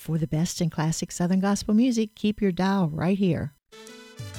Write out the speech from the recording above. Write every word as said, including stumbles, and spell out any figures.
For the best in classic Southern gospel music, keep your dial right here.